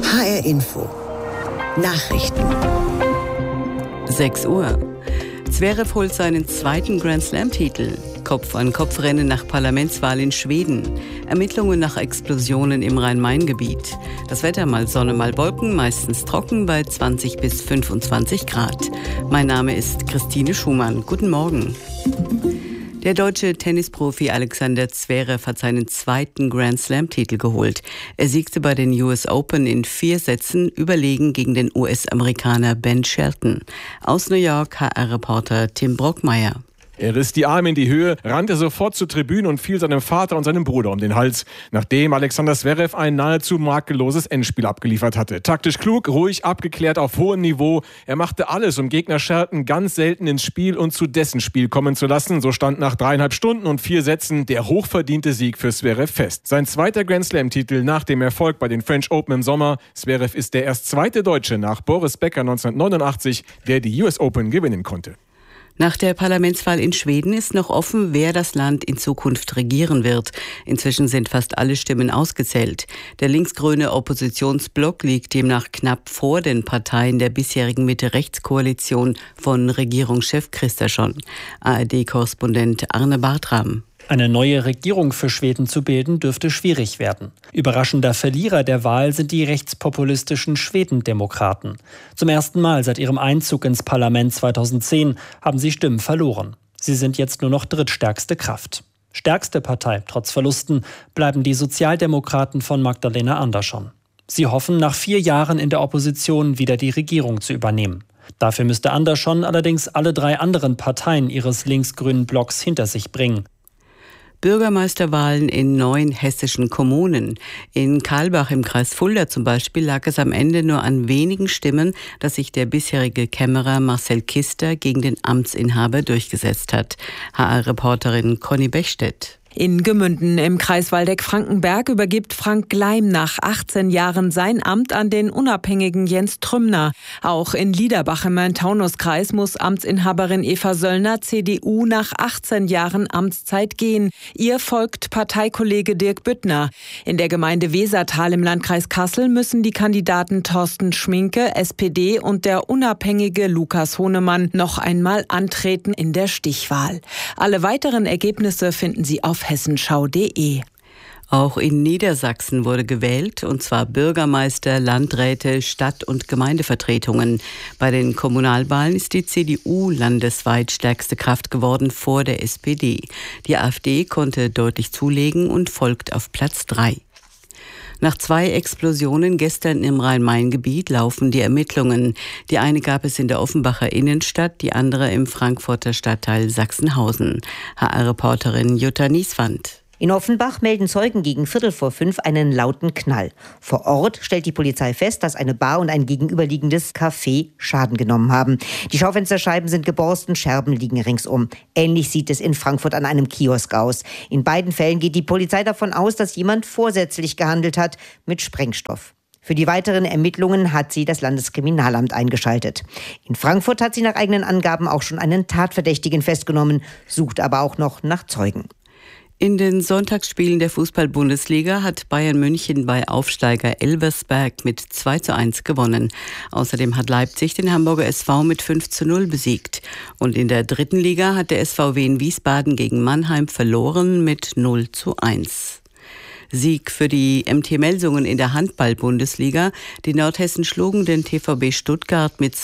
HR Info. Nachrichten. 6 Uhr. Zverev holt seinen zweiten Grand Slam-Titel. Kopf-an-Kopf-Rennen nach Parlamentswahl in Schweden. Ermittlungen nach Explosionen im Rhein-Main-Gebiet. Das Wetter mal Sonne, mal Wolken, meistens trocken bei 20 bis 25 Grad. Mein Name ist Christine Schumann. Guten Morgen. Der deutsche Tennisprofi Alexander Zverev hat seinen zweiten Grand Slam-Titel geholt. Er siegte bei den US Open in 4 Sätzen überlegen gegen den US-Amerikaner Ben Shelton. Aus New York HR-Reporter Tim Brockmeier. Er riss die Arme in die Höhe, rannte sofort zur Tribüne und fiel seinem Vater und seinem Bruder um den Hals, nachdem Alexander Zverev ein nahezu makelloses Endspiel abgeliefert hatte. Taktisch klug, ruhig, abgeklärt auf hohem Niveau. Er machte alles, um Gegner Shelton ganz selten ins Spiel und zu dessen Spiel kommen zu lassen. So stand nach 3,5 Stunden und 4 Sätzen der hochverdiente Sieg für Zverev fest. Sein zweiter Grand Slam-Titel nach dem Erfolg bei den French Open im Sommer. Zverev ist der erst zweite Deutsche nach Boris Becker 1989, der die US Open gewinnen konnte. Nach der Parlamentswahl in Schweden ist noch offen, wer das Land in Zukunft regieren wird. Inzwischen sind fast alle Stimmen ausgezählt. Der linksgrüne Oppositionsblock liegt demnach knapp vor den Parteien der bisherigen Mitte-Rechts-Koalition von Regierungschef Kristersson. ARD-Korrespondent Arne Bartram. Eine neue Regierung für Schweden zu bilden, dürfte schwierig werden. Überraschender Verlierer der Wahl sind die rechtspopulistischen Schwedendemokraten. Zum ersten Mal seit ihrem Einzug ins Parlament 2010 haben sie Stimmen verloren. Sie sind jetzt nur noch drittstärkste Kraft. Stärkste Partei, trotz Verlusten, bleiben die Sozialdemokraten von Magdalena Andersson. Sie hoffen, nach 4 Jahren in der Opposition wieder die Regierung zu übernehmen. Dafür müsste Andersson allerdings alle 3 anderen Parteien ihres linksgrünen Blocks hinter sich bringen. Bürgermeisterwahlen in 9 hessischen Kommunen. In Karlbach im Kreis Fulda zum Beispiel lag es am Ende nur an wenigen Stimmen, dass sich der bisherige Kämmerer Marcel Kister gegen den Amtsinhaber durchgesetzt hat. HR-Reporterin Conny Bechstedt. In Gemünden im Kreis Waldeck-Frankenberg übergibt Frank Gleim nach 18 Jahren sein Amt an den unabhängigen Jens Trümner. Auch in Liederbach im Main-Taunus-Kreis muss Amtsinhaberin Eva Söllner, CDU, nach 18 Jahren Amtszeit gehen. Ihr folgt Parteikollege Dirk Büttner. In der Gemeinde Wesertal im Landkreis Kassel müssen die Kandidaten Thorsten Schminke, SPD, und der unabhängige Lukas Honemann noch einmal antreten in der Stichwahl. Alle weiteren Ergebnisse finden Sie auf hessenschau.de. Auch in Niedersachsen wurde gewählt, und zwar Bürgermeister, Landräte, Stadt- und Gemeindevertretungen. Bei den Kommunalwahlen ist die CDU landesweit stärkste Kraft geworden vor der SPD. Die AfD konnte deutlich zulegen und folgt auf Platz 3. Nach 2 Explosionen gestern im Rhein-Main-Gebiet laufen die Ermittlungen. Die eine gab es in der Offenbacher Innenstadt, die andere im Frankfurter Stadtteil Sachsenhausen. HR-Reporterin Jutta Nieswand. In Offenbach melden Zeugen gegen 4:45 einen lauten Knall. Vor Ort stellt die Polizei fest, dass eine Bar und ein gegenüberliegendes Café Schaden genommen haben. Die Schaufensterscheiben sind geborsten, Scherben liegen ringsum. Ähnlich sieht es in Frankfurt an einem Kiosk aus. In beiden Fällen geht die Polizei davon aus, dass jemand vorsätzlich gehandelt hat mit Sprengstoff. Für die weiteren Ermittlungen hat sie das Landeskriminalamt eingeschaltet. In Frankfurt hat sie nach eigenen Angaben auch schon einen Tatverdächtigen festgenommen, sucht aber auch noch nach Zeugen. In den Sonntagsspielen der Fußball-Bundesliga hat Bayern München bei Aufsteiger Elversberg mit 2:1 gewonnen. Außerdem hat Leipzig den Hamburger SV mit 5:0 besiegt. Und in der 3. Liga hat der SVW in Wiesbaden gegen Mannheim verloren mit 0:1. Sieg für die MT Melsungen in der Handball-Bundesliga. Die Nordhessen schlugen den TVB Stuttgart mit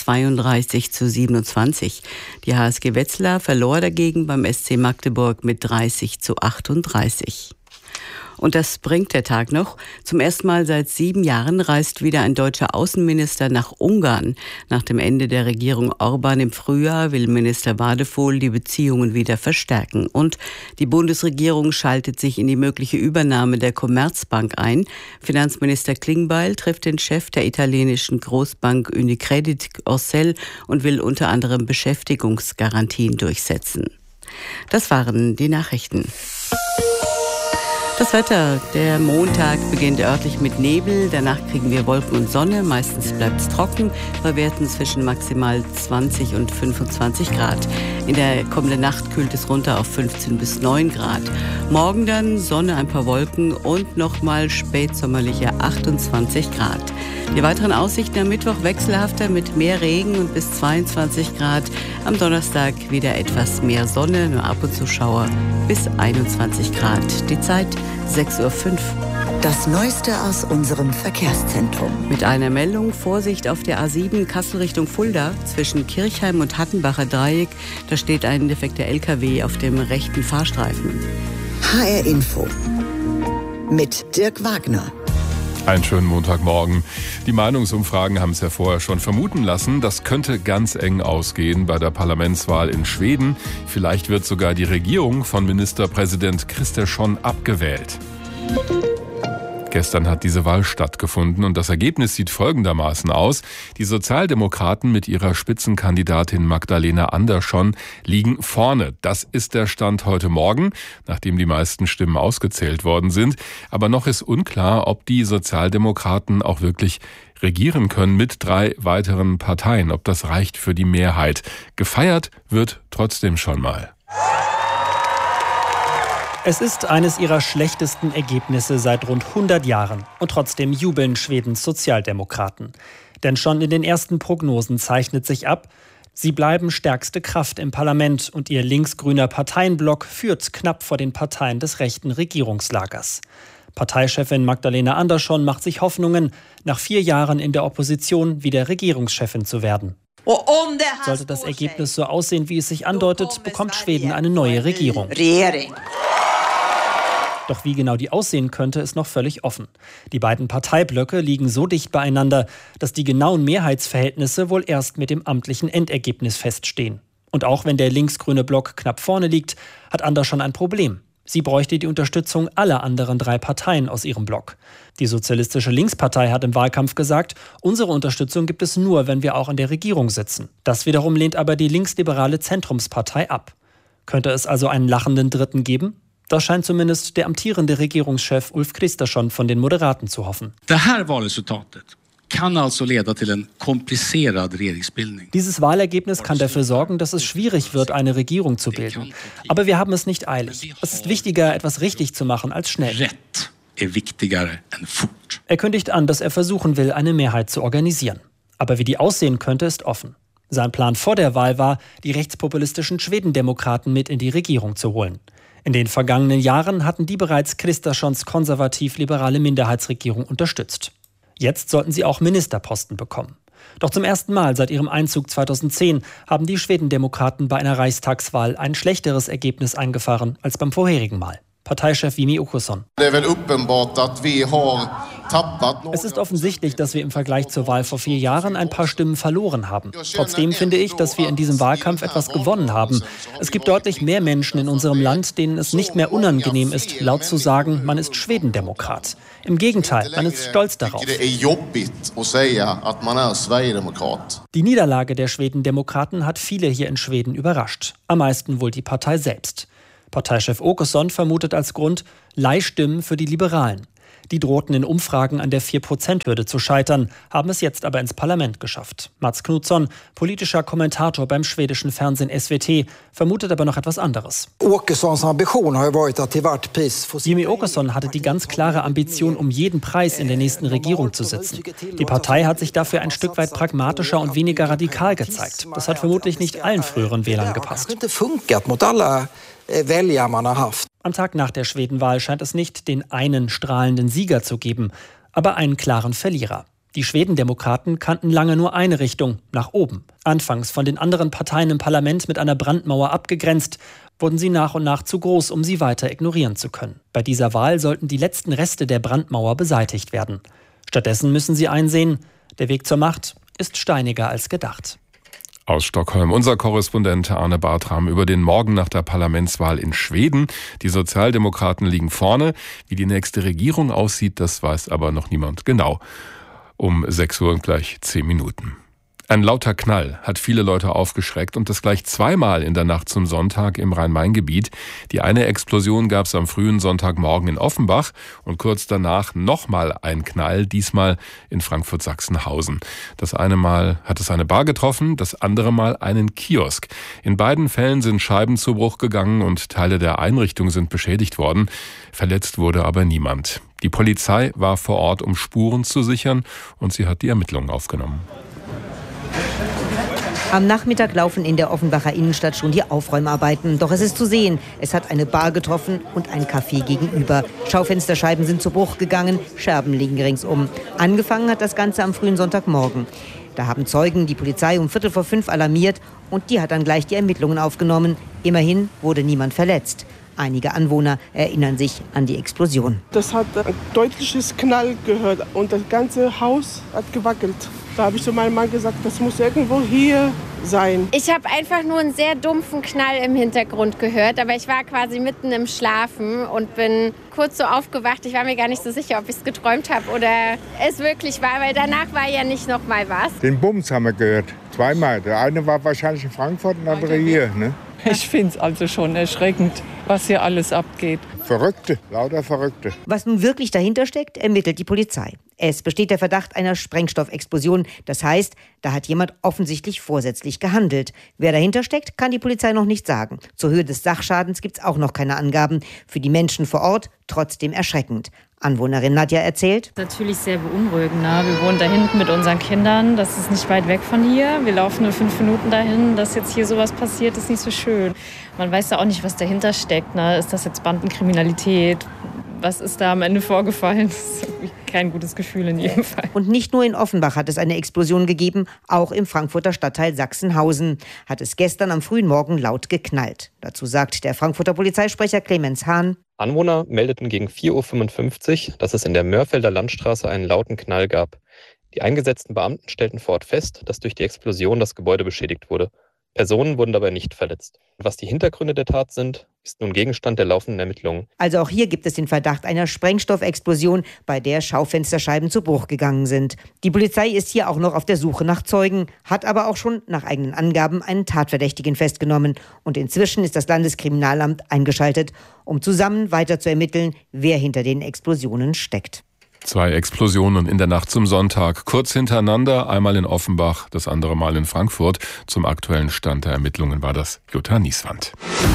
32:27. Die HSG Wetzlar verlor dagegen beim SC Magdeburg mit 30:38. Und das bringt der Tag noch. Zum ersten Mal seit 7 Jahren reist wieder ein deutscher Außenminister nach Ungarn. Nach dem Ende der Regierung Orban im Frühjahr will Minister Wadephol die Beziehungen wieder verstärken. Und die Bundesregierung schaltet sich in die mögliche Übernahme der Commerzbank ein. Finanzminister Klingbeil trifft den Chef der italienischen Großbank Unicredit Orsel und will unter anderem Beschäftigungsgarantien durchsetzen. Das waren die Nachrichten. Das Wetter. Der Montag beginnt örtlich mit Nebel. Danach kriegen wir Wolken und Sonne. Meistens bleibt es trocken. Bei Werten zwischen maximal 20 und 25 Grad. In der kommenden Nacht kühlt es runter auf 15 bis 9 Grad. Morgen dann Sonne, ein paar Wolken und nochmal spätsommerliche 28 Grad. Die weiteren Aussichten am Mittwoch wechselhafter mit mehr Regen und bis 22 Grad. Am Donnerstag wieder etwas mehr Sonne, nur ab und zu Schauer bis 21 Grad. Die Zeit 6:05 Uhr. Das Neueste aus unserem Verkehrszentrum. Mit einer Meldung: Vorsicht auf der A7 Kassel Richtung Fulda. Zwischen Kirchheim und Hattenbacher Dreieck. Da steht ein defekter LKW auf dem rechten Fahrstreifen. HR Info mit Dirk Wagner. Einen schönen Montagmorgen. Die Meinungsumfragen haben es ja vorher schon vermuten lassen. Das könnte ganz eng ausgehen bei der Parlamentswahl in Schweden. Vielleicht wird sogar die Regierung von Ministerpräsident Kristersson abgewählt. Gestern hat diese Wahl stattgefunden und das Ergebnis sieht folgendermaßen aus. Die Sozialdemokraten mit ihrer Spitzenkandidatin Magdalena Andersson liegen vorne. Das ist der Stand heute Morgen, nachdem die meisten Stimmen ausgezählt worden sind. Aber noch ist unklar, ob die Sozialdemokraten auch wirklich regieren können mit 3 weiteren Parteien, ob das reicht für die Mehrheit. Gefeiert wird trotzdem schon mal. Es ist eines ihrer schlechtesten Ergebnisse seit rund 100 Jahren. Und trotzdem jubeln Schwedens Sozialdemokraten. Denn schon in den ersten Prognosen zeichnet sich ab, sie bleiben stärkste Kraft im Parlament und ihr linksgrüner Parteienblock führt knapp vor den Parteien des rechten Regierungslagers. Parteichefin Magdalena Andersson macht sich Hoffnungen, nach 4 Jahren in der Opposition wieder Regierungschefin zu werden. Sollte das Ergebnis so aussehen, wie es sich andeutet, bekommt Schweden eine neue Regierung. Doch wie genau die aussehen könnte, ist noch völlig offen. Die beiden Parteiblöcke liegen so dicht beieinander, dass die genauen Mehrheitsverhältnisse wohl erst mit dem amtlichen Endergebnis feststehen. Und auch wenn der linksgrüne Block knapp vorne liegt, hat Andersson ein Problem. Sie bräuchte die Unterstützung aller anderen 3 Parteien aus ihrem Block. Die Sozialistische Linkspartei hat im Wahlkampf gesagt, unsere Unterstützung gibt es nur, wenn wir auch in der Regierung sitzen. Das wiederum lehnt aber die linksliberale Zentrumspartei ab. Könnte es also einen lachenden Dritten geben? Das scheint zumindest der amtierende Regierungschef Ulf Kristersson von den Moderaten zu hoffen. Dieses Wahlergebnis kann dafür sorgen, dass es schwierig wird, eine Regierung zu bilden. Aber wir haben es nicht eilig. Es ist wichtiger, etwas richtig zu machen, als schnell. Er kündigt an, dass er versuchen will, eine Mehrheit zu organisieren. Aber wie die aussehen könnte, ist offen. Sein Plan vor der Wahl war, die rechtspopulistischen Schwedendemokraten mit in die Regierung zu holen. In den vergangenen Jahren hatten die bereits Kristerssons konservativ-liberale Minderheitsregierung unterstützt. Jetzt sollten sie auch Ministerposten bekommen. Doch zum ersten Mal seit ihrem Einzug 2010 haben die Schwedendemokraten bei einer Reichstagswahl ein schlechteres Ergebnis eingefahren als beim vorherigen Mal. Parteichef Jimmie Åkesson. Es ist offensichtlich, dass wir im Vergleich zur Wahl vor 4 Jahren ein paar Stimmen verloren haben. Trotzdem finde ich, dass wir in diesem Wahlkampf etwas gewonnen haben. Es gibt deutlich mehr Menschen in unserem Land, denen es nicht mehr unangenehm ist, laut zu sagen, man ist Schwedendemokrat. Im Gegenteil, man ist stolz darauf. Die Niederlage der Schwedendemokraten hat viele hier in Schweden überrascht. Am meisten wohl die Partei selbst. Parteichef Åkesson vermutet als Grund Leihstimmen für die Liberalen. Die drohten in Umfragen an der 4%-Hürde zu scheitern, haben es jetzt aber ins Parlament geschafft. Mats Knutsson, politischer Kommentator beim schwedischen Fernsehen SVT, vermutet aber noch etwas anderes. Jimmie Åkesson hatte die ganz klare Ambition, um jeden Preis in der nächsten Regierung zu sitzen. Die Partei hat sich dafür ein Stück weit pragmatischer und weniger radikal gezeigt. Das hat vermutlich nicht allen früheren Wählern gepasst. Am Tag nach der Schwedenwahl scheint es nicht den einen strahlenden Sieger zu geben, aber einen klaren Verlierer. Die Schwedendemokraten kannten lange nur eine Richtung, nach oben. Anfangs von den anderen Parteien im Parlament mit einer Brandmauer abgegrenzt, wurden sie nach und nach zu groß, um sie weiter ignorieren zu können. Bei dieser Wahl sollten die letzten Reste der Brandmauer beseitigt werden. Stattdessen müssen sie einsehen, der Weg zur Macht ist steiniger als gedacht. Aus Stockholm unser Korrespondent Arne Bartram über den Morgen nach der Parlamentswahl in Schweden. Die Sozialdemokraten liegen vorne. Wie die nächste Regierung aussieht, das weiß aber noch niemand genau. Um 6 Uhr und gleich 10 Minuten. Ein lauter Knall hat viele Leute aufgeschreckt und das gleich zweimal in der Nacht zum Sonntag im Rhein-Main-Gebiet. Die eine Explosion gab es am frühen Sonntagmorgen in Offenbach und kurz danach nochmal ein Knall, diesmal in Frankfurt-Sachsenhausen. Das eine Mal hat es eine Bar getroffen, das andere Mal einen Kiosk. In beiden Fällen sind Scheiben zu Bruch gegangen und Teile der Einrichtung sind beschädigt worden. Verletzt wurde aber niemand. Die Polizei war vor Ort, um Spuren zu sichern, und sie hat die Ermittlungen aufgenommen. Am Nachmittag laufen in der Offenbacher Innenstadt schon die Aufräumarbeiten. Doch es ist zu sehen, es hat eine Bar getroffen und ein Café gegenüber. Schaufensterscheiben sind zu Bruch gegangen, Scherben liegen ringsum. Angefangen hat das Ganze am frühen Sonntagmorgen. Da haben Zeugen die Polizei um 4:45 alarmiert und die hat dann gleich die Ermittlungen aufgenommen. Immerhin wurde niemand verletzt. Einige Anwohner erinnern sich an die Explosion. Das hat ein deutliches Knall gehört und das ganze Haus hat gewackelt. Da habe ich zu meinem Mann gesagt, das muss irgendwo hier sein. Ich habe einfach nur einen sehr dumpfen Knall im Hintergrund gehört, aber ich war quasi mitten im Schlafen und bin kurz so aufgewacht. Ich war mir gar nicht so sicher, ob ich es geträumt habe oder es wirklich war, weil danach war ja nicht noch mal was. Den Bums haben wir gehört, zweimal. Der eine war wahrscheinlich in Frankfurt und der andere hier. Ne? Ich finde es also schon erschreckend, was hier alles abgeht. Verrückte, lauter Verrückte. Was nun wirklich dahinter steckt, ermittelt die Polizei. Es besteht der Verdacht einer Sprengstoffexplosion. Das heißt, da hat jemand offensichtlich vorsätzlich gehandelt. Wer dahinter steckt, kann die Polizei noch nicht sagen. Zur Höhe des Sachschadens gibt es auch noch keine Angaben. Für die Menschen vor Ort trotzdem erschreckend. Anwohnerin Nadja erzählt: Natürlich sehr beunruhigend. Ne? Wir wohnen da hinten mit unseren Kindern. Das ist nicht weit weg von hier. Wir laufen nur 5 Minuten dahin. Dass jetzt hier sowas passiert, ist nicht so schön. Man weiß ja auch nicht, was dahinter steckt. Ne? Ist das jetzt Bandenkriminalität? Was ist da am Ende vorgefallen? Das ist irgendwie kein gutes Gefühl in jedem Fall. Und nicht nur in Offenbach hat es eine Explosion gegeben, auch im Frankfurter Stadtteil Sachsenhausen hat es gestern am frühen Morgen laut geknallt. Dazu sagt der Frankfurter Polizeisprecher Clemens Hahn: Anwohner meldeten gegen 4:55 Uhr, dass es in der Mörfelder Landstraße einen lauten Knall gab. Die eingesetzten Beamten stellten vor Ort fest, dass durch die Explosion das Gebäude beschädigt wurde. Personen wurden dabei nicht verletzt. Was die Hintergründe der Tat sind, ist nun Gegenstand der laufenden Ermittlungen. Also auch hier gibt es den Verdacht einer Sprengstoffexplosion, bei der Schaufensterscheiben zu Bruch gegangen sind. Die Polizei ist hier auch noch auf der Suche nach Zeugen, hat aber auch schon nach eigenen Angaben einen Tatverdächtigen festgenommen. Und inzwischen ist das Landeskriminalamt eingeschaltet, um zusammen weiter zu ermitteln, wer hinter den Explosionen steckt. 2 Explosionen in der Nacht zum Sonntag, kurz hintereinander, einmal in Offenbach, das andere Mal in Frankfurt. Zum aktuellen Stand der Ermittlungen war das Jutta Nieswand.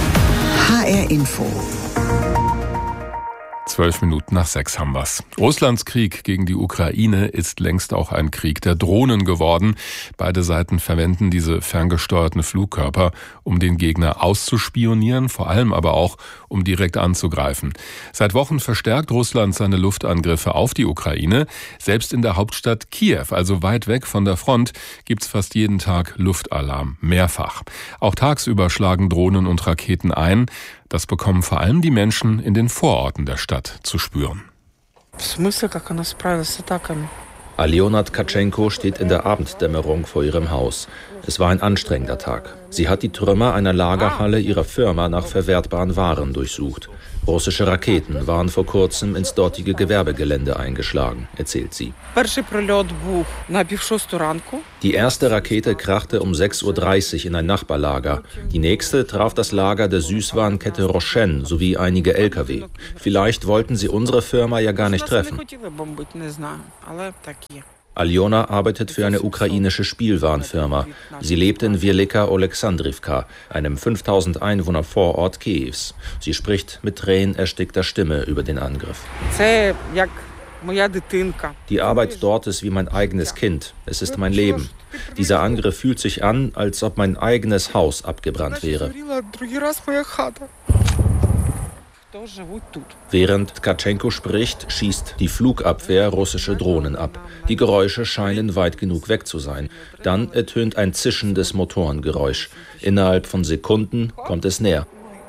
HR Info. 5:12 haben wir's. Russlands Krieg gegen die Ukraine ist längst auch ein Krieg der Drohnen geworden. Beide Seiten verwenden diese ferngesteuerten Flugkörper, um den Gegner auszuspionieren, vor allem aber auch, um direkt anzugreifen. Seit Wochen verstärkt Russland seine Luftangriffe auf die Ukraine. Selbst in der Hauptstadt Kiew, also weit weg von der Front, gibt's fast jeden Tag Luftalarm, mehrfach. Auch tagsüber schlagen Drohnen und Raketen ein. Das bekommen vor allem die Menschen in den Vororten der Stadt zu spüren. Aljona Tkatschenko steht in der Abenddämmerung vor ihrem Haus. Es war ein anstrengender Tag. Sie hat die Trümmer einer Lagerhalle ihrer Firma nach verwertbaren Waren durchsucht. Russische Raketen waren vor kurzem ins dortige Gewerbegelände eingeschlagen, erzählt sie. Die erste Rakete krachte um 6:30 Uhr in ein Nachbarlager. Die nächste traf das Lager der Süßwarenkette Roschen sowie einige Lkw. Vielleicht wollten sie unsere Firma ja gar nicht treffen. Aljona arbeitet für eine ukrainische Spielwarenfirma. Sie lebt in Wielika Oleksandrivka, einem 5000 Einwohner Vorort Kiews. Sie spricht mit tränenerstickter Stimme über den Angriff. Die Arbeit dort ist wie mein eigenes Kind. Es ist mein Leben. Dieser Angriff fühlt sich an, als ob mein eigenes Haus abgebrannt wäre. Während Tkatschenko spricht, schießt die Flugabwehr russische Drohnen ab. Die Geräusche scheinen weit genug weg zu sein. Dann ertönt ein zischendes Motorengeräusch. Innerhalb von Sekunden kommt es näher.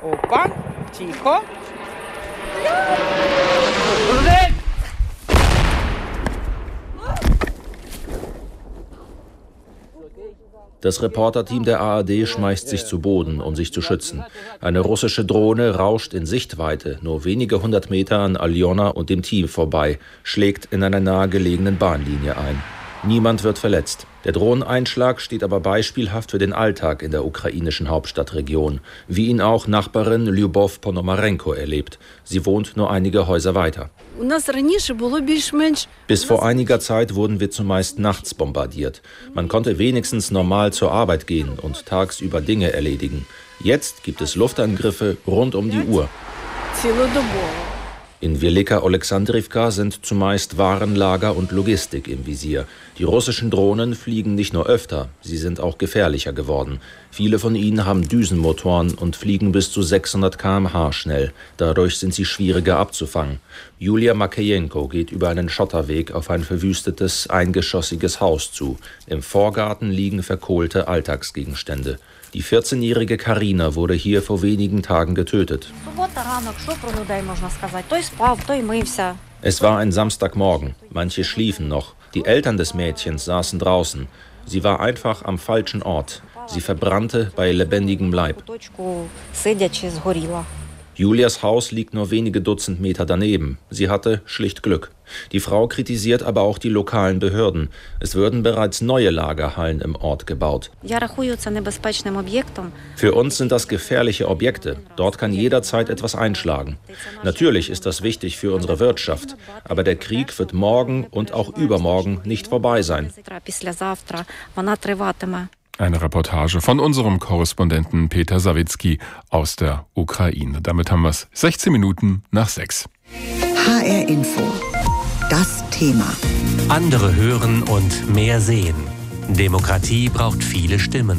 Das Reporterteam der ARD schmeißt sich zu Boden, um sich zu schützen. Eine russische Drohne rauscht in Sichtweite, nur wenige 100 Meter an Aljona und dem Team vorbei, schlägt in einer nahegelegenen Bahnlinie ein. Niemand wird verletzt. Der Drohneneinschlag steht aber beispielhaft für den Alltag in der ukrainischen Hauptstadtregion, wie ihn auch Nachbarin Lyubov Ponomarenko erlebt. Sie wohnt nur einige Häuser weiter. Bis vor einiger Zeit wurden wir zumeist nachts bombardiert. Man konnte wenigstens normal zur Arbeit gehen und tagsüber Dinge erledigen. Jetzt gibt es Luftangriffe rund um die Uhr. In Velika Oleksandrivka sind zumeist Warenlager und Logistik im Visier. Die russischen Drohnen fliegen nicht nur öfter, sie sind auch gefährlicher geworden. Viele von ihnen haben Düsenmotoren und fliegen bis zu 600 km/h schnell. Dadurch sind sie schwieriger abzufangen. Julia Makejenko geht über einen Schotterweg auf ein verwüstetes, eingeschossiges Haus zu. Im Vorgarten liegen verkohlte Alltagsgegenstände. Die 14-jährige Karina wurde hier vor wenigen Tagen getötet. Es war ein Samstagmorgen. Manche schliefen noch. Die Eltern des Mädchens saßen draußen. Sie war einfach am falschen Ort. Sie verbrannte bei lebendigem Leib. Julias Haus liegt nur wenige Dutzend Meter daneben. Sie hatte schlicht Glück. Die Frau kritisiert aber auch die lokalen Behörden. Es würden bereits neue Lagerhallen im Ort gebaut. Für uns sind das gefährliche Objekte. Dort kann jederzeit etwas einschlagen. Natürlich ist das wichtig für unsere Wirtschaft. Aber der Krieg wird morgen und auch übermorgen nicht vorbei sein. Eine Reportage von unserem Korrespondenten Peter Sawicki aus der Ukraine. Damit haben wir es 16 Minuten nach 6. HR Info. Das Thema. Andere hören und mehr sehen. Demokratie braucht viele Stimmen.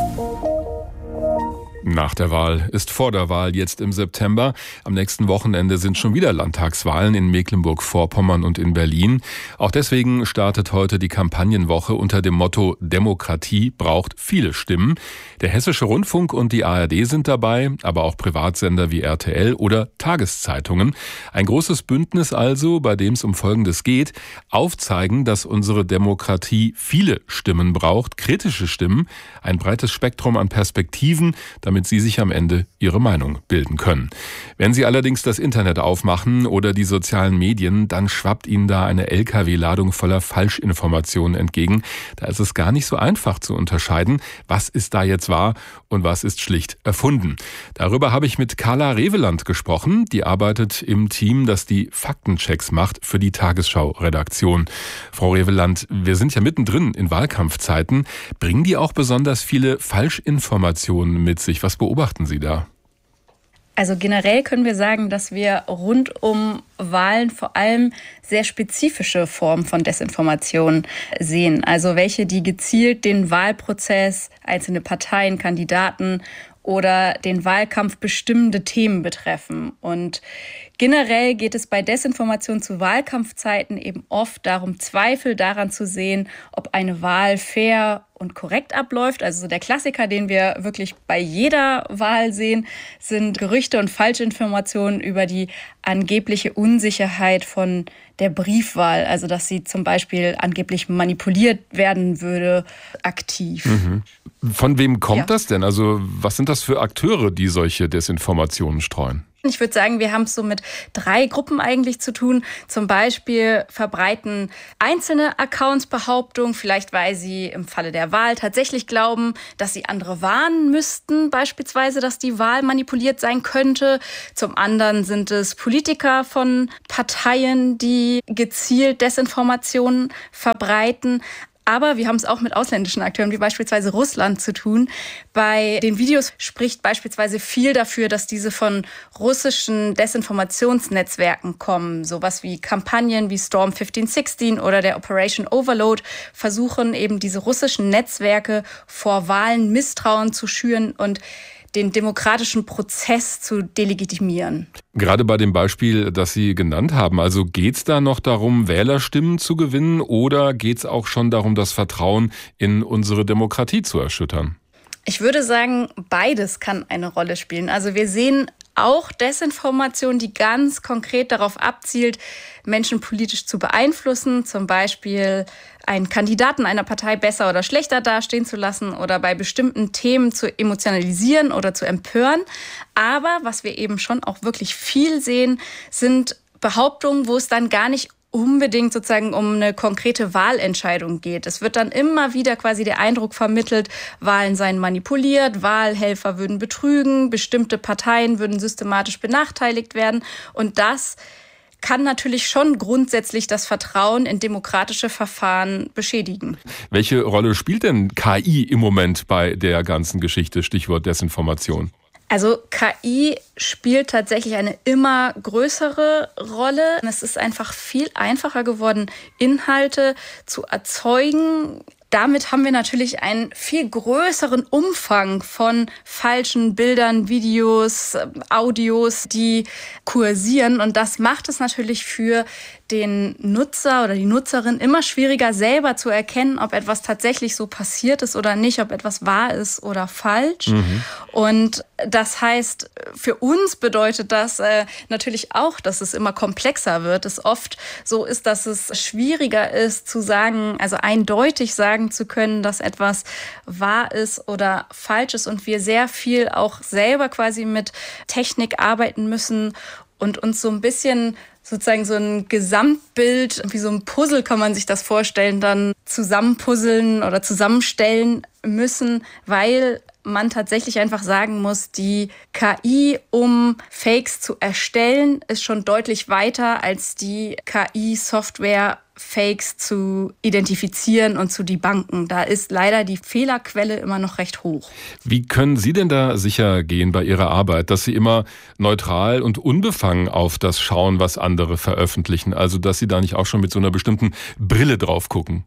Nach der Wahl ist vor der Wahl jetzt im September. Am nächsten Wochenende sind schon wieder Landtagswahlen in Mecklenburg-Vorpommern und in Berlin. Auch deswegen startet heute die Kampagnenwoche unter dem Motto Demokratie braucht viele Stimmen. Der Hessische Rundfunk und die ARD sind dabei, aber auch Privatsender wie RTL oder Tageszeitungen. Ein großes Bündnis also, bei dem es um Folgendes geht: Aufzeigen, dass unsere Demokratie viele Stimmen braucht, kritische Stimmen, ein breites Spektrum an Perspektiven, damit Sie sich am Ende Ihre Meinung bilden können. Wenn Sie allerdings das Internet aufmachen oder die sozialen Medien, dann schwappt Ihnen da eine LKW-Ladung voller Falschinformationen entgegen. Da ist es gar nicht so einfach zu unterscheiden, was ist da jetzt wahr und was ist schlicht erfunden. Darüber habe ich mit Carla Reveland gesprochen. Die arbeitet im Team, das die Faktenchecks macht für die Tagesschau-Redaktion. Frau Reveland, wir sind ja mittendrin in Wahlkampfzeiten. Bringen die auch besonders viele Falschinformationen mit sich? Was beobachten Sie da? Also generell können wir sagen, dass wir rund um Wahlen vor allem sehr spezifische Formen von Desinformation sehen. Also welche, die gezielt den Wahlprozess, einzelne Parteien, Kandidaten oder den Wahlkampf bestimmende Themen betreffen. Und generell geht es bei Desinformation zu Wahlkampfzeiten eben oft darum, Zweifel daran zu sehen, ob eine Wahl fair und korrekt abläuft. Also der Klassiker, den wir wirklich bei jeder Wahl sehen, sind Gerüchte und Falschinformationen über die angebliche Unsicherheit von der Briefwahl. Also dass sie zum Beispiel angeblich manipuliert werden würde, aktiv. Mhm. Von wem kommt das denn? Also was sind das für Akteure, die solche Desinformationen streuen? Ich würde sagen, wir haben es so mit 3 Gruppen eigentlich zu tun. Zum Beispiel verbreiten einzelne Accounts Behauptungen, vielleicht weil sie im Falle der Wahl tatsächlich glauben, dass sie andere warnen müssten, beispielsweise, dass die Wahl manipuliert sein könnte. Zum anderen sind es Politiker von Parteien, die gezielt Desinformationen verbreiten. Aber wir haben es auch mit ausländischen Akteuren, wie beispielsweise Russland, zu tun. Bei den Videos spricht beispielsweise viel dafür, dass diese von russischen Desinformationsnetzwerken kommen. Sowas wie Kampagnen wie Storm 1516 oder der Operation Overload versuchen eben diese russischen Netzwerke vor Wahlen Misstrauen zu schüren und den demokratischen Prozess zu delegitimieren. Gerade bei dem Beispiel, das Sie genannt haben, also geht es da noch darum, Wählerstimmen zu gewinnen, oder geht es auch schon darum, das Vertrauen in unsere Demokratie zu erschüttern? Ich würde sagen, beides kann eine Rolle spielen. Also wir sehen auch Desinformation, die ganz konkret darauf abzielt, Menschen politisch zu beeinflussen, zum Beispiel einen Kandidaten einer Partei besser oder schlechter dastehen zu lassen oder bei bestimmten Themen zu emotionalisieren oder zu empören. Aber was wir eben schon auch wirklich viel sehen, sind Behauptungen, wo es dann gar nicht unbedingt sozusagen um eine konkrete Wahlentscheidung geht. Es wird dann immer wieder quasi der Eindruck vermittelt, Wahlen seien manipuliert, Wahlhelfer würden betrügen, bestimmte Parteien würden systematisch benachteiligt werden. Und das kann natürlich schon grundsätzlich das Vertrauen in demokratische Verfahren beschädigen. Welche Rolle spielt denn KI im Moment bei der ganzen Geschichte? Stichwort Desinformation. Also KI spielt tatsächlich eine immer größere Rolle. Es ist einfach viel einfacher geworden, Inhalte zu erzeugen. Damit haben wir natürlich einen viel größeren Umfang von falschen Bildern, Videos, Audios, die kursieren. Und das macht es natürlich für den Nutzer oder die Nutzerin immer schwieriger, selber zu erkennen, ob etwas tatsächlich so passiert ist oder nicht, ob etwas wahr ist oder falsch. Und das heißt, für uns bedeutet das natürlich auch, dass es immer komplexer wird. Es oft so ist, dass es schwieriger ist zu sagen, also eindeutig sagen zu können, dass etwas wahr ist oder falsch ist. Und wir sehr viel auch selber quasi mit Technik arbeiten müssen und uns so ein bisschen sozusagen so ein Gesamtbild, wie so ein Puzzle kann man sich das vorstellen, dann zusammenpuzzeln oder zusammenstellen müssen, weil man tatsächlich einfach sagen muss, die KI, um Fakes zu erstellen, ist schon deutlich weiter als die KI-Software, Fakes zu identifizieren und zu debunken. Da ist leider die Fehlerquelle immer noch recht hoch. Wie können Sie denn da sicher gehen bei Ihrer Arbeit, dass Sie immer neutral und unbefangen auf das schauen, was andere veröffentlichen? Also, dass Sie da nicht auch schon mit so einer bestimmten Brille drauf gucken?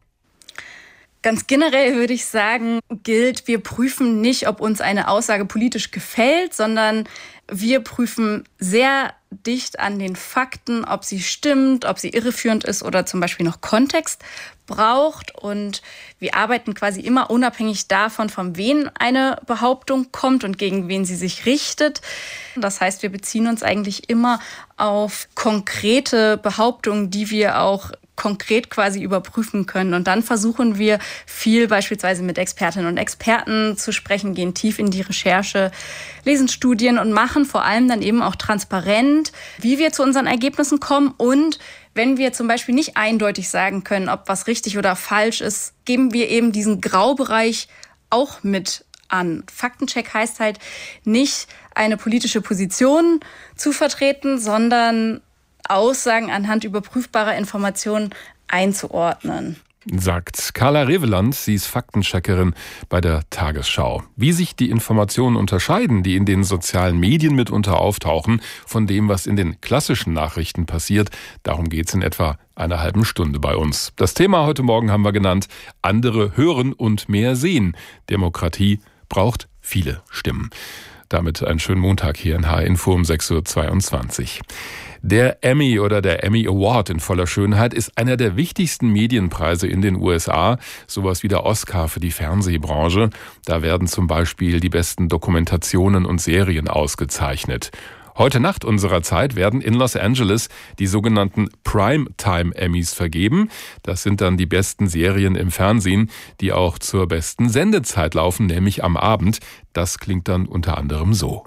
Ganz generell würde ich sagen, gilt, wir prüfen nicht, ob uns eine Aussage politisch gefällt, sondern wir prüfen sehr dicht an den Fakten, ob sie stimmt, ob sie irreführend ist oder zum Beispiel noch Kontext braucht. Und wir arbeiten quasi immer unabhängig davon, von wem eine Behauptung kommt und gegen wen sie sich richtet. Das heißt, wir beziehen uns eigentlich immer auf konkrete Behauptungen, die wir auch konkret quasi überprüfen können. Und dann versuchen wir viel beispielsweise mit Expertinnen und Experten zu sprechen, gehen tief in die Recherche, lesen Studien und machen vor allem dann eben auch transparent, wie wir zu unseren Ergebnissen kommen. Und wenn wir zum Beispiel nicht eindeutig sagen können, ob was richtig oder falsch ist, geben wir eben diesen Graubereich auch mit an. Faktencheck heißt halt nicht, eine politische Position zu vertreten, sondern Aussagen anhand überprüfbarer Informationen einzuordnen. Sagt Carla Reveland, sie ist Faktencheckerin bei der Tagesschau. Wie sich die Informationen unterscheiden, die in den sozialen Medien mitunter auftauchen, von dem, was in den klassischen Nachrichten passiert, darum geht's in etwa einer halben Stunde bei uns. Das Thema heute Morgen haben wir genannt: Andere hören und mehr sehen. Demokratie braucht viele Stimmen. Damit einen schönen Montag hier in HR Info um 6.22 Uhr. Der Emmy oder der Emmy Award in voller Schönheit ist einer der wichtigsten Medienpreise in den USA, sowas wie der Oscar für die Fernsehbranche. Da werden zum Beispiel die besten Dokumentationen und Serien ausgezeichnet. Heute Nacht unserer Zeit werden in Los Angeles die sogenannten Primetime Emmys vergeben. Das sind dann die besten Serien im Fernsehen, die auch zur besten Sendezeit laufen, nämlich am Abend. Das klingt dann unter anderem so.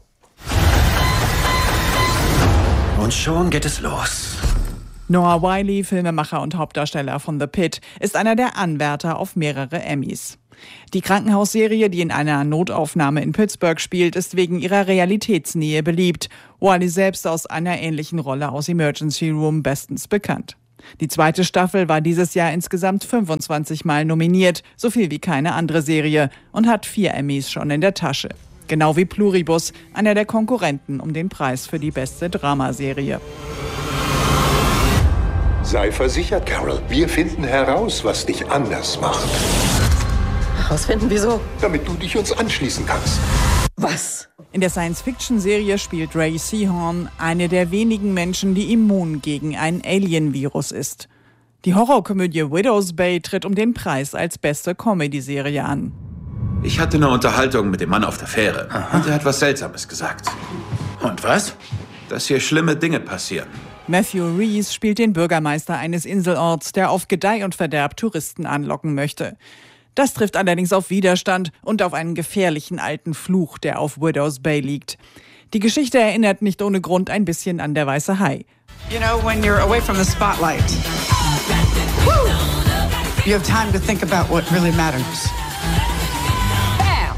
Und schon geht es los. Noah Wyle, Filmemacher und Hauptdarsteller von The Pitt, ist einer der Anwärter auf mehrere Emmys. Die Krankenhausserie, die in einer Notaufnahme in Pittsburgh spielt, ist wegen ihrer Realitätsnähe beliebt. Wyle selbst aus einer ähnlichen Rolle aus Emergency Room bestens bekannt. Die zweite Staffel war dieses Jahr insgesamt 25 Mal nominiert, so viel wie keine andere Serie, und hat 4 Emmys schon in der Tasche. Genau wie Pluribus, einer der Konkurrenten um den Preis für die beste Dramaserie. Sei versichert, Carol. Wir finden heraus, was dich anders macht. Herausfinden, wieso? Damit du dich uns anschließen kannst. Was? In der Science-Fiction-Serie spielt Ray Seahorn eine der wenigen Menschen, die immun gegen ein Alien-Virus ist. Die Horrorkomödie Widow's Bay tritt um den Preis als beste Comedy-Serie an. Ich hatte eine Unterhaltung mit dem Mann auf der Fähre. Und er hat was Seltsames gesagt. Und was? Dass hier schlimme Dinge passieren. Matthew Rhys spielt den Bürgermeister eines Inselorts, der auf Gedeih und Verderb Touristen anlocken möchte. Das trifft allerdings auf Widerstand und auf einen gefährlichen alten Fluch, der auf Widow's Bay liegt. Die Geschichte erinnert nicht ohne Grund ein bisschen an Der Weiße Hai. You know, when you're away from the spotlight, you have time to think about what really matters. Bam!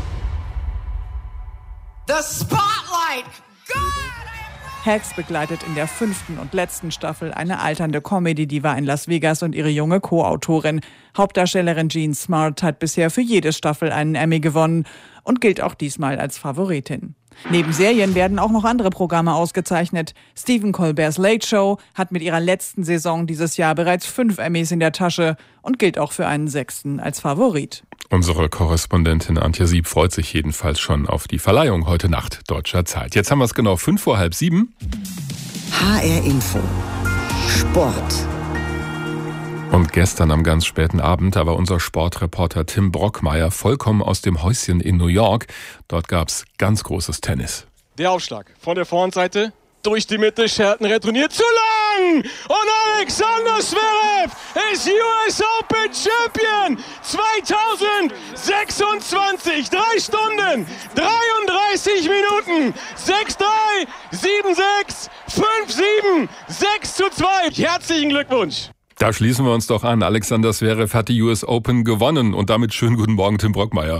The spotlight! Hacks begleitet in der 5. und letzten Staffel eine alternde Comedy-Diva in Las Vegas und ihre junge Co-Autorin. Hauptdarstellerin Jean Smart hat bisher für jede Staffel einen Emmy gewonnen und gilt auch diesmal als Favoritin. Neben Serien werden auch noch andere Programme ausgezeichnet. Stephen Colbert's Late Show hat mit ihrer letzten Saison dieses Jahr bereits 5 Emmys in der Tasche und gilt auch für einen 6. als Favorit. Unsere Korrespondentin Antje Sieb freut sich jedenfalls schon auf die Verleihung heute Nacht deutscher Zeit. Jetzt haben wir es genau 6:05. HR Info. Sport. Und gestern am ganz späten Abend, da war unser Sportreporter Tim Brockmeier vollkommen aus dem Häuschen in New York. Dort gab's ganz großes Tennis. Der Aufschlag von der Vorhandseite durch die Mitte, Shelton retourniert zu lang und Alexander Zverev ist US Open Champion 2026. 3 Stunden, 33 Minuten, 6-3, 7-6, 5-7, 6-2. Herzlichen Glückwunsch. Da schließen wir uns doch an. Alexander Zverev hat die US Open gewonnen und damit schönen guten Morgen, Tim Brockmeier.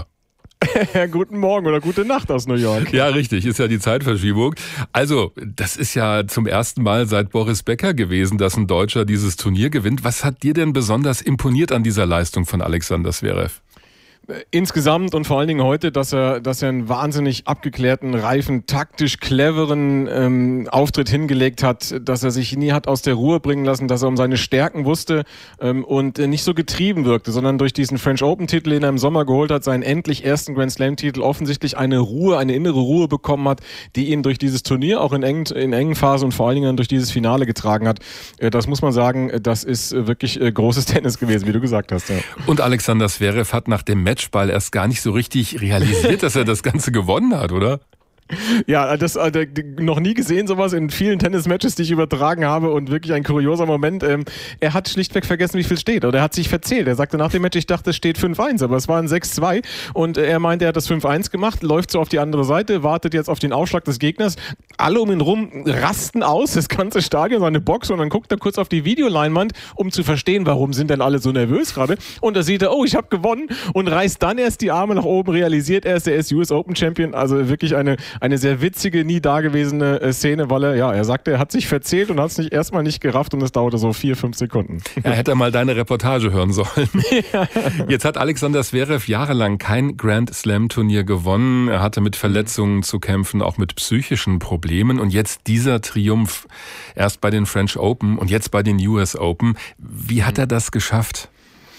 Guten Morgen oder gute Nacht aus New York. Ja, richtig, ist ja die Zeitverschiebung. Also, das ist ja zum ersten Mal seit Boris Becker gewesen, dass ein Deutscher dieses Turnier gewinnt. Was hat dir denn besonders imponiert an dieser Leistung von Alexander Zverev? Insgesamt und vor allen Dingen heute, dass er einen wahnsinnig abgeklärten, reifen, taktisch cleveren Auftritt hingelegt hat, dass er sich nie hat aus der Ruhe bringen lassen, dass er um seine Stärken wusste und nicht so getrieben wirkte, sondern durch diesen French Open-Titel, den er im Sommer geholt hat, seinen endlich ersten Grand Slam-Titel, offensichtlich eine innere Ruhe bekommen hat, die ihn durch dieses Turnier auch in engen Phasen und vor allen Dingen durch dieses Finale getragen hat. Das muss man sagen, das ist wirklich großes Tennis gewesen, wie du gesagt hast. Ja. Und Alexander Zverev hat nach dem Matchball erst gar nicht so richtig realisiert, dass er das Ganze gewonnen hat, oder? Ja, das noch nie gesehen, sowas in vielen Tennismatches, die ich übertragen habe und wirklich ein kurioser Moment. Er hat schlichtweg vergessen, wie viel steht oder er hat sich verzählt. Er sagte nach dem Match, ich dachte, es steht 5-1, aber es war ein 6-2 und er meinte, er hat das 5-1 gemacht, läuft so auf die andere Seite, wartet jetzt auf den Aufschlag des Gegners. Alle um ihn rum rasten aus, das ganze Stadion, seine Box und dann guckt er kurz auf die Videoleinwand, um zu verstehen, warum sind denn alle so nervös gerade und da sieht er, oh, ich habe gewonnen und reißt dann erst die Arme nach oben, realisiert erst, er ist US Open Champion, also wirklich eine sehr witzige, nie dagewesene Szene, weil er sagte, er hat sich verzählt und hat es erstmal nicht gerafft und es dauerte so 4-5 Sekunden. Ja, hätte er mal deine Reportage hören sollen. Jetzt hat Alexander Zverev jahrelang kein Grand Slam Turnier gewonnen. Er hatte mit Verletzungen zu kämpfen, auch mit psychischen Problemen und jetzt dieser Triumph. Erst bei den French Open und jetzt bei den US Open. Wie hat er das geschafft?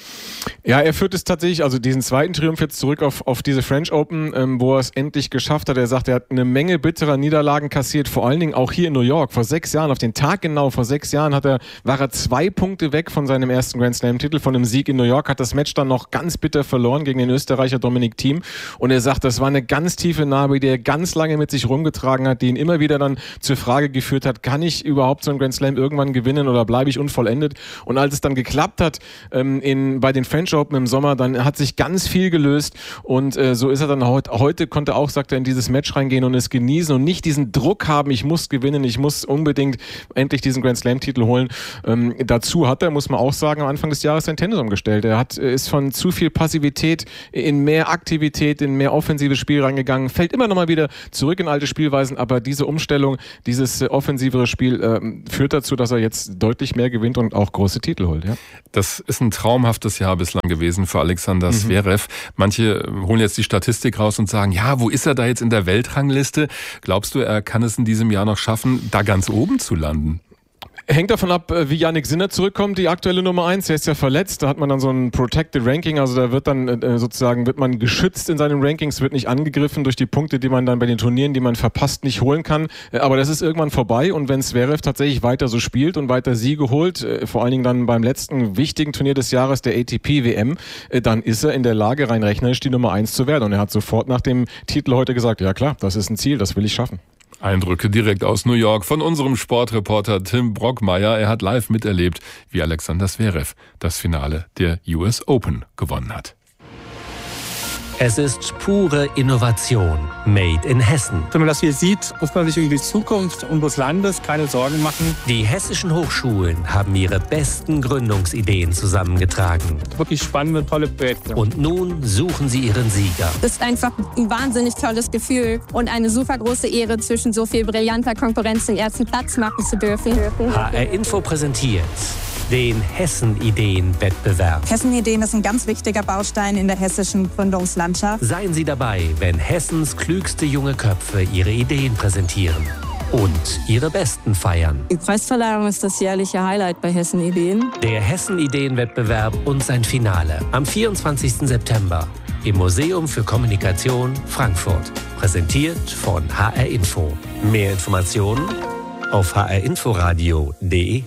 Ja, er führt es tatsächlich, also diesen zweiten Triumph jetzt zurück auf diese French Open, wo er es endlich geschafft hat. Er sagt, er hat eine Menge bitterer Niederlagen kassiert, vor allen Dingen auch hier in New York. Vor 6 Jahren, auf den Tag genau, vor 6 Jahren war er 2 Punkte weg von seinem ersten Grand Slam Titel, von einem Sieg in New York, hat das Match dann noch ganz bitter verloren gegen den Österreicher Dominic Thiem. Und er sagt, das war eine ganz tiefe Narbe, die er ganz lange mit sich rumgetragen hat, die ihn immer wieder dann zur Frage geführt hat, kann ich überhaupt so einen Grand Slam irgendwann gewinnen oder bleibe ich unvollendet? Und als es dann geklappt hat, bei den French Open im Sommer, dann hat sich ganz viel gelöst und so ist er dann heute konnte auch, sagt er, in dieses Match reingehen und es genießen und nicht diesen Druck haben, ich muss gewinnen, ich muss unbedingt endlich diesen Grand Slam Titel holen. Dazu hat er, muss man auch sagen, am Anfang des Jahres sein Tennis umgestellt. Er ist von zu viel Passivität in mehr Aktivität, in mehr offensives Spiel reingegangen, fällt immer noch mal wieder zurück in alte Spielweisen, aber diese Umstellung, dieses offensivere Spiel führt dazu, dass er jetzt deutlich mehr gewinnt und auch große Titel holt. Ja? Das ist ein traumhaftes Jahr bislang gewesen für Alexander Zverev. Manche holen jetzt die Statistik raus und sagen, ja, wo ist er da jetzt in der Weltrangliste? Glaubst du, er kann es in diesem Jahr noch schaffen, da ganz oben zu landen? Hängt davon ab, wie Jannik Sinner zurückkommt, die aktuelle Nummer 1. Er ist ja verletzt, da hat man dann so ein Protected Ranking, also da wird dann wird man geschützt in seinen Rankings, wird nicht angegriffen durch die Punkte, die man dann bei den Turnieren, die man verpasst, nicht holen kann. Aber das ist irgendwann vorbei und wenn Zverev tatsächlich weiter so spielt und weiter Siege holt, vor allen Dingen dann beim letzten wichtigen Turnier des Jahres, der ATP WM, dann ist er in der Lage, rein rechnerisch die Nummer 1 zu werden. Und er hat sofort nach dem Titel heute gesagt, ja klar, das ist ein Ziel, das will ich schaffen. Eindrücke direkt aus New York von unserem Sportreporter Tim Brockmeier. Er hat live miterlebt, wie Alexander Zverev das Finale der US Open gewonnen hat. Es ist pure Innovation, made in Hessen. Wenn man das hier sieht, muss man sich über die Zukunft unseres Landes keine Sorgen machen. Die hessischen Hochschulen haben ihre besten Gründungsideen zusammengetragen. Wirklich spannende, tolle Projekte. Und nun suchen sie ihren Sieger. Das ist einfach ein wahnsinnig tolles Gefühl und eine super große Ehre, zwischen so viel brillanter Konkurrenz den ersten Platz machen zu dürfen. HR Info präsentiert den Hessen-Ideen-Wettbewerb. Hessen-Ideen ist ein ganz wichtiger Baustein in der hessischen Gründungslandschaft. Seien Sie dabei, wenn Hessens klügste junge Köpfe ihre Ideen präsentieren und ihre besten feiern. Die Preisverleihung ist das jährliche Highlight bei Hessen-Ideen. Der Hessen-Ideen-Wettbewerb und sein Finale am 24. September im Museum für Kommunikation Frankfurt. Präsentiert von HR Info. Mehr Informationen auf hrinforadio.de.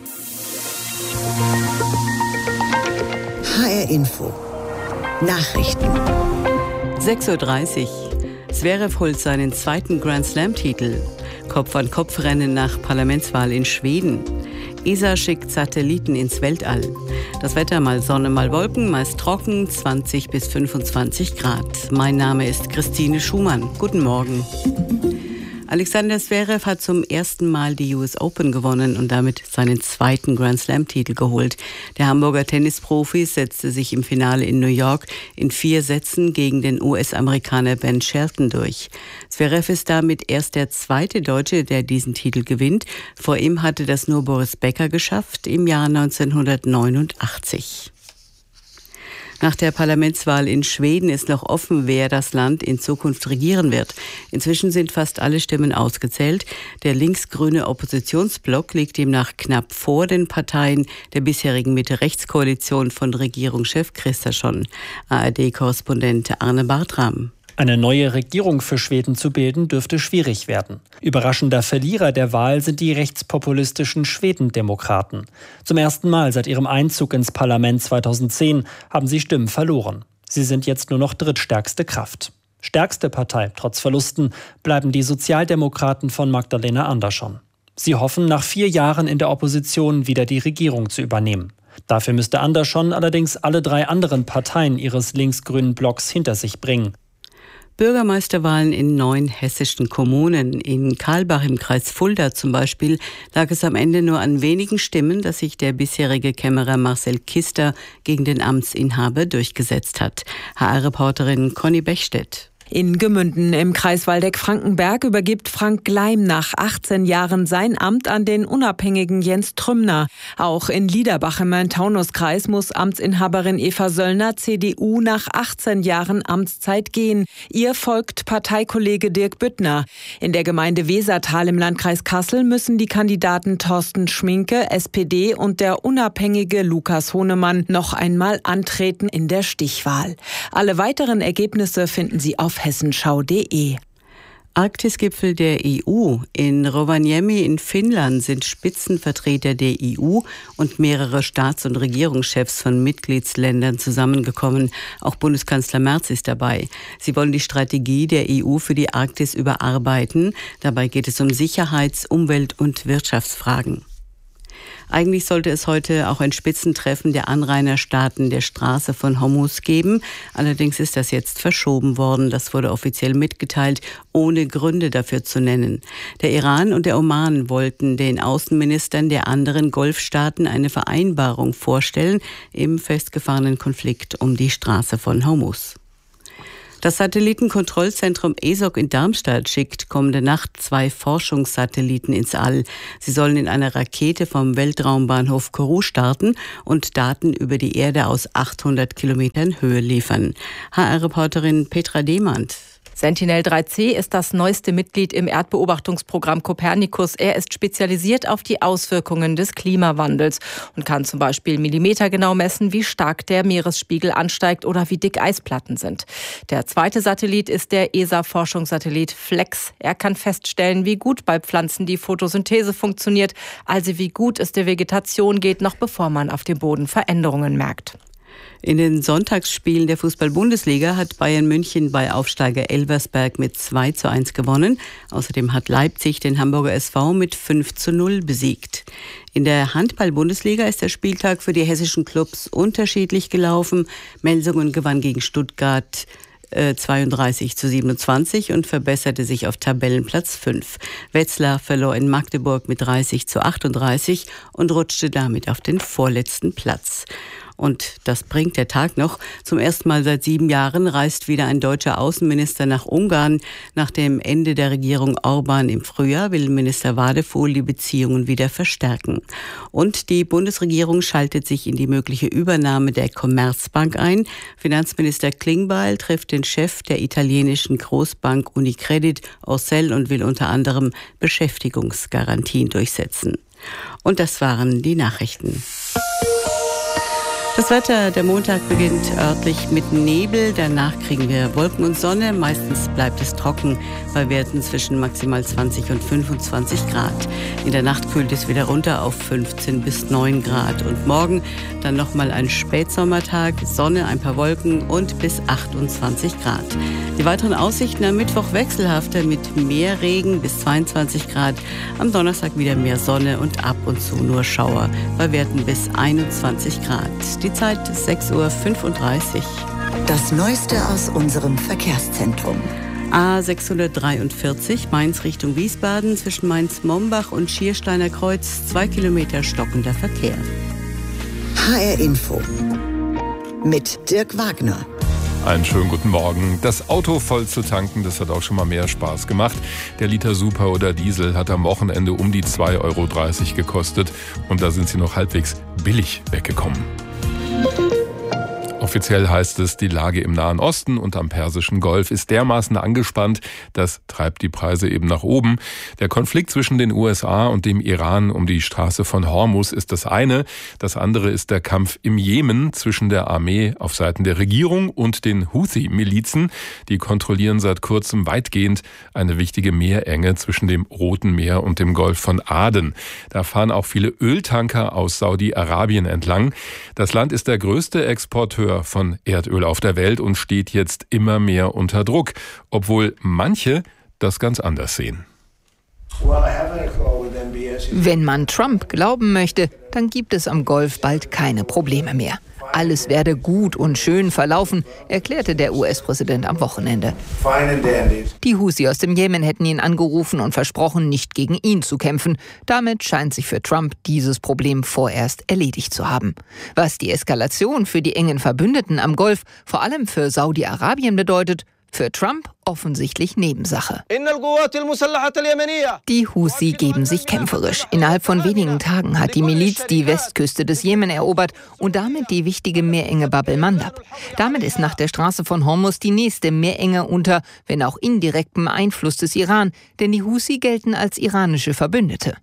HR Info. Nachrichten. 6:30 Uhr. Zverev holt seinen zweiten Grand Slam-Titel. Kopf-an-Kopf-Rennen nach Parlamentswahl in Schweden. ESA schickt Satelliten ins Weltall. Das Wetter mal Sonne, mal Wolken, meist trocken, 20 bis 25 Grad. Mein Name ist Christine Schumann. Guten Morgen. Alexander Zverev hat zum ersten Mal die US Open gewonnen und damit seinen zweiten Grand Slam-Titel geholt. Der Hamburger Tennisprofi setzte sich im Finale in New York in 4 Sätzen gegen den US-Amerikaner Ben Shelton durch. Zverev ist damit erst der zweite Deutsche, der diesen Titel gewinnt. Vor ihm hatte das nur Boris Becker geschafft im Jahr 1989. Nach der Parlamentswahl in Schweden ist noch offen, wer das Land in Zukunft regieren wird. Inzwischen sind fast alle Stimmen ausgezählt. Der linksgrüne Oppositionsblock liegt demnach knapp vor den Parteien der bisherigen Mitte-Rechts-Koalition von Regierungschef Kristersson. ARD-Korrespondent Arne Bartram. Eine neue Regierung für Schweden zu bilden, dürfte schwierig werden. Überraschender Verlierer der Wahl sind die rechtspopulistischen Schwedendemokraten. Zum ersten Mal seit ihrem Einzug ins Parlament 2010 haben sie Stimmen verloren. Sie sind jetzt nur noch drittstärkste Kraft. Stärkste Partei, trotz Verlusten, bleiben die Sozialdemokraten von Magdalena Andersson. Sie hoffen, nach 4 Jahren in der Opposition wieder die Regierung zu übernehmen. Dafür müsste Andersson allerdings alle 3 anderen Parteien ihres linksgrünen Blocks hinter sich bringen. Bürgermeisterwahlen in 9 hessischen Kommunen. In Karlbach im Kreis Fulda zum Beispiel lag es am Ende nur an wenigen Stimmen, dass sich der bisherige Kämmerer Marcel Kister gegen den Amtsinhaber durchgesetzt hat. HR-Reporterin Conny Bechstedt. In Gemünden im Kreis Waldeck-Frankenberg übergibt Frank Gleim nach 18 Jahren sein Amt an den unabhängigen Jens Trümner. Auch in Liederbach im Main-Taunus-Kreis muss Amtsinhaberin Eva Söllner, CDU, nach 18 Jahren Amtszeit gehen. Ihr folgt Parteikollege Dirk Büttner. In der Gemeinde Wesertal im Landkreis Kassel müssen die Kandidaten Thorsten Schminke, SPD, und der unabhängige Lukas Honemann noch einmal antreten in der Stichwahl. Alle weiteren Ergebnisse finden Sie auf hessenschau.de. Arktisgipfel der EU. In Rovaniemi in Finnland sind Spitzenvertreter der EU und mehrere Staats- und Regierungschefs von Mitgliedsländern zusammengekommen. Auch Bundeskanzler Merz ist dabei. Sie wollen die Strategie der EU für die Arktis überarbeiten. Dabei geht es um Sicherheits-, Umwelt- und Wirtschaftsfragen. Eigentlich sollte es heute auch ein Spitzentreffen der Anrainerstaaten der Straße von Hormuz geben. Allerdings ist das jetzt verschoben worden. Das wurde offiziell mitgeteilt, ohne Gründe dafür zu nennen. Der Iran und der Oman wollten den Außenministern der anderen Golfstaaten eine Vereinbarung vorstellen im festgefahrenen Konflikt um die Straße von Hormuz. Das Satellitenkontrollzentrum ESOC in Darmstadt schickt kommende Nacht 2 Forschungssatelliten ins All. Sie sollen in einer Rakete vom Weltraumbahnhof Kourou starten und Daten über die Erde aus 800 Kilometern Höhe liefern. HR-Reporterin Petra Demand. Sentinel-3C ist das neueste Mitglied im Erdbeobachtungsprogramm Copernicus. Er ist spezialisiert auf die Auswirkungen des Klimawandels und kann zum Beispiel millimetergenau messen, wie stark der Meeresspiegel ansteigt oder wie dick Eisplatten sind. Der zweite Satellit ist der ESA-Forschungssatellit FLEX. Er kann feststellen, wie gut bei Pflanzen die Photosynthese funktioniert, also wie gut es der Vegetation geht, noch bevor man auf dem Boden Veränderungen merkt. In den Sonntagsspielen der Fußball-Bundesliga hat Bayern München bei Aufsteiger Elversberg mit 2:1 gewonnen. Außerdem hat Leipzig den Hamburger SV mit 5:0 besiegt. In der Handball-Bundesliga ist der Spieltag für die hessischen Clubs unterschiedlich gelaufen. Melsungen gewann gegen Stuttgart 32:27 und verbesserte sich auf Tabellenplatz 5. Wetzlar verlor in Magdeburg mit 30:38 und rutschte damit auf den vorletzten Platz. Und das bringt der Tag noch. Zum ersten Mal seit 7 Jahren reist wieder ein deutscher Außenminister nach Ungarn. Nach dem Ende der Regierung Orban im Frühjahr will Minister Wadefuhl die Beziehungen wieder verstärken. Und die Bundesregierung schaltet sich in die mögliche Übernahme der Commerzbank ein. Finanzminister Klingbeil trifft den Chef der italienischen Großbank Unicredit, Orcel, und will unter anderem Beschäftigungsgarantien durchsetzen. Und das waren die Nachrichten. Das Wetter, der Montag beginnt örtlich mit Nebel, danach kriegen wir Wolken und Sonne. Meistens bleibt es trocken bei Werten zwischen maximal 20 und 25 Grad. In der Nacht kühlt es wieder runter auf 15 bis 9 Grad. Und morgen dann nochmal ein Spätsommertag, Sonne, ein paar Wolken und bis 28 Grad. Die weiteren Aussichten am Mittwoch wechselhafter mit mehr Regen bis 22 Grad. Am Donnerstag wieder mehr Sonne und ab und zu nur Schauer bei Werten bis 21 Grad. Die Zeit ist 6:35 Uhr. Das Neueste aus unserem Verkehrszentrum. A643 Mainz Richtung Wiesbaden zwischen Mainz-Mombach und Schiersteiner Kreuz 2 Kilometer stockender Verkehr. HR Info mit Dirk Wagner. Einen schönen guten Morgen. Das Auto voll zu tanken, das hat auch schon mal mehr Spaß gemacht. Der Liter Super oder Diesel hat am Wochenende um die 2,30 Euro gekostet und da sind sie noch halbwegs billig weggekommen. Offiziell heißt es, die Lage im Nahen Osten und am Persischen Golf ist dermaßen angespannt, das treibt die Preise eben nach oben. Der Konflikt zwischen den USA und dem Iran um die Straße von Hormuz ist das eine. Das andere ist der Kampf im Jemen zwischen der Armee auf Seiten der Regierung und den Houthi-Milizen. Die kontrollieren seit kurzem weitgehend eine wichtige Meerenge zwischen dem Roten Meer und dem Golf von Aden. Da fahren auch viele Öltanker aus Saudi-Arabien entlang. Das Land ist der größte Exporteur von Erdöl auf der Welt und steht jetzt immer mehr unter Druck, obwohl manche das ganz anders sehen. Wenn man Trump glauben möchte, dann gibt es am Golf bald keine Probleme mehr. Alles werde gut und schön verlaufen, erklärte der US-Präsident am Wochenende. Die Houthi aus dem Jemen hätten ihn angerufen und versprochen, nicht gegen ihn zu kämpfen. Damit scheint sich für Trump dieses Problem vorerst erledigt zu haben. Was die Eskalation für die engen Verbündeten am Golf, vor allem für Saudi-Arabien bedeutet, für Trump offensichtlich Nebensache. Die Houthi geben sich kämpferisch. Innerhalb von wenigen Tagen hat die Miliz die Westküste des Jemen erobert und damit die wichtige Meerenge Bab el-Mandab. Damit ist nach der Straße von Hormuz die nächste Meerenge unter, wenn auch indirektem Einfluss des Iran, denn die Houthi gelten als iranische Verbündete.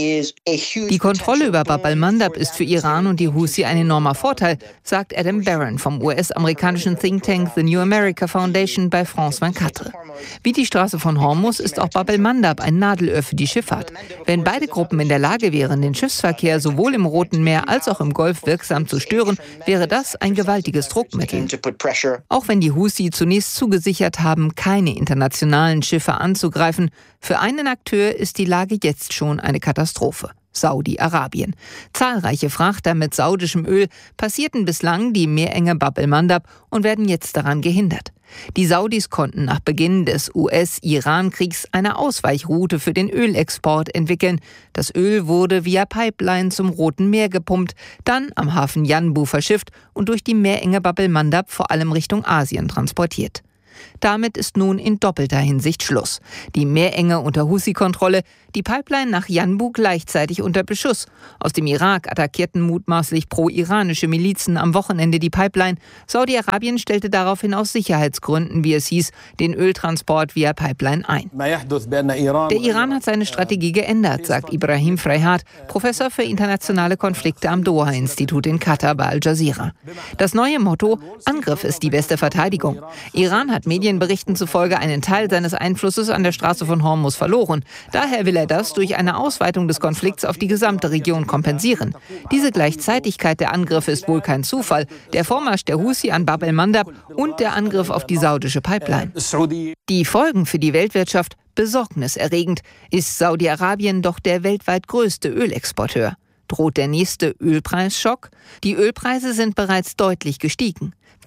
Die Kontrolle über Bab el-Mandab ist für Iran und die Houthi ein enormer Vorteil, sagt Adam Barron vom US-amerikanischen Think Tank The New America Foundation bei France 24. Wie die Straße von Hormuz ist auch Bab el-Mandab ein Nadelöhr für die Schifffahrt. Wenn beide Gruppen in der Lage wären, den Schiffsverkehr sowohl im Roten Meer als auch im Golf wirksam zu stören, wäre das ein gewaltiges Druckmittel. Auch wenn die Houthi zunächst zugesichert haben, keine internationalen Schiffe anzugreifen, für einen Akteur ist die Lage jetzt schon eine Katastrophe. Saudi-Arabien. Zahlreiche Frachter mit saudischem Öl passierten bislang die Meerenge Bab el-Mandab und werden jetzt daran gehindert. Die Saudis konnten nach Beginn des US-Iran-Kriegs eine Ausweichroute für den Ölexport entwickeln. Das Öl wurde via Pipeline zum Roten Meer gepumpt, dann am Hafen Yanbu verschifft und durch die Meerenge Bab el-Mandab vor allem Richtung Asien transportiert. Damit ist nun in doppelter Hinsicht Schluss. Die Meerenge unter Houthi-Kontrolle, die Pipeline nach Yanbu gleichzeitig unter Beschuss. Aus dem Irak attackierten mutmaßlich pro-iranische Milizen am Wochenende die Pipeline. Saudi-Arabien stellte daraufhin aus Sicherheitsgründen, wie es hieß, den Öltransport via Pipeline ein. Der Iran hat seine Strategie geändert, sagt Ibrahim Freyhat, Professor für internationale Konflikte am Doha-Institut in Katar bei Al Jazeera. Das neue Motto: Angriff ist die beste Verteidigung. Iran hat Medienberichten zufolge einen Teil seines Einflusses an der Straße von Hormuz verloren. Daher will er das durch eine Ausweitung des Konflikts auf die gesamte Region kompensieren. Diese Gleichzeitigkeit der Angriffe ist wohl kein Zufall. Der Vormarsch der Houthi an Bab el-Mandab und der Angriff auf die saudische Pipeline. Die Folgen für die Weltwirtschaft besorgniserregend. Ist Saudi-Arabien doch der weltweit größte Ölexporteur. Droht der nächste Ölpreisschock? Die Ölpreise sind bereits deutlich gestiegen.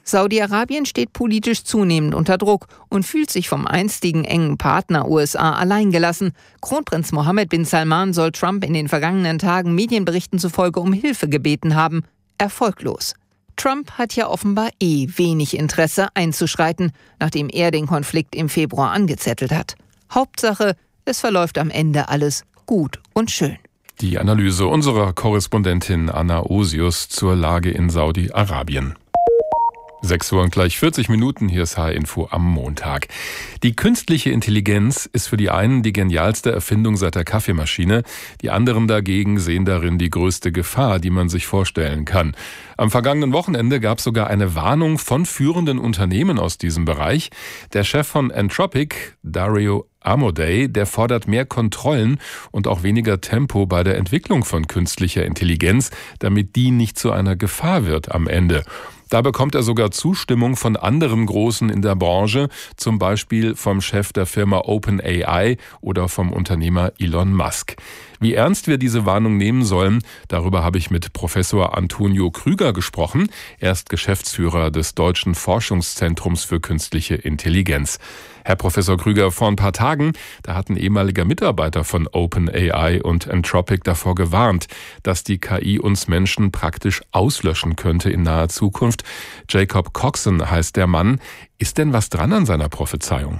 Saudi-Arabien steht politisch zunehmend unter Druck und fühlt sich vom einstigen engen Partner USA alleingelassen. Kronprinz Mohammed bin Salman soll Trump in den vergangenen Tagen Medienberichten zufolge um Hilfe gebeten haben. Erfolglos. Trump hat ja offenbar wenig Interesse einzuschreiten, nachdem er den Konflikt im Februar angezettelt hat. Hauptsache, es verläuft am Ende alles gut und schön. Die Analyse unserer Korrespondentin Anna Osius zur Lage in Saudi-Arabien. 6 Uhr und gleich 40 Minuten, hier ist HR-Info am Montag. Die künstliche Intelligenz ist für die einen die genialste Erfindung seit der Kaffeemaschine. Die anderen dagegen sehen darin die größte Gefahr, die man sich vorstellen kann. Am vergangenen Wochenende gab es sogar eine Warnung von führenden Unternehmen aus diesem Bereich. Der Chef von Anthropic, Dario Amodei, der fordert mehr Kontrollen und auch weniger Tempo bei der Entwicklung von künstlicher Intelligenz, damit die nicht zu einer Gefahr wird am Ende. Da bekommt er sogar Zustimmung von anderen Großen in der Branche, zum Beispiel vom Chef der Firma OpenAI oder vom Unternehmer Elon Musk. Wie ernst wir diese Warnung nehmen sollen, darüber habe ich mit Professor Antonio Krüger gesprochen. Er ist Geschäftsführer des Deutschen Forschungszentrums für künstliche Intelligenz. Herr Professor Krüger, vor ein paar Tagen, da hat ein ehemaliger Mitarbeiter von OpenAI und Anthropic davor gewarnt, dass die KI uns Menschen praktisch auslöschen könnte in naher Zukunft. Jacob Coxon heißt der Mann. Ist denn was dran an seiner Prophezeiung?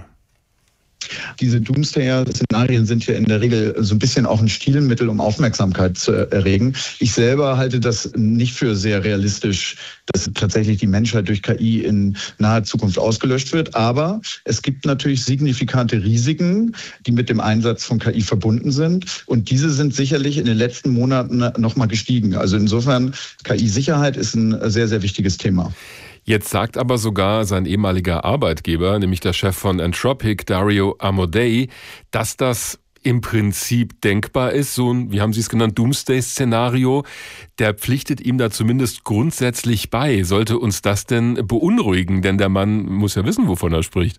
Diese Doomsdayer-Szenarien sind ja in der Regel so ein bisschen auch ein Stilmittel, um Aufmerksamkeit zu erregen. Ich selber halte das nicht für sehr realistisch, dass tatsächlich die Menschheit durch KI in naher Zukunft ausgelöscht wird. Aber es gibt natürlich signifikante Risiken, die mit dem Einsatz von KI verbunden sind. Und diese sind sicherlich in den letzten Monaten nochmal gestiegen. Also insofern, KI-Sicherheit ist ein sehr, sehr wichtiges Thema. Jetzt sagt aber sogar sein ehemaliger Arbeitgeber, nämlich der Chef von Anthropic, Dario Amodei, dass das im Prinzip denkbar ist, so ein, wie haben Sie es genannt, Doomsday-Szenario. Der pflichtet ihm da zumindest grundsätzlich bei. Sollte uns das denn beunruhigen? Denn der Mann muss ja wissen, wovon er spricht.